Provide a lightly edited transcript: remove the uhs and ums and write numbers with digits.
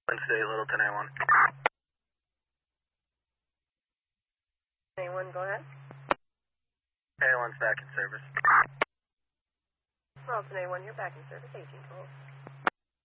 Wednesday, Littleton A1. A1, go ahead. A1's back in service. Littleton A1, you're back in service, 1812.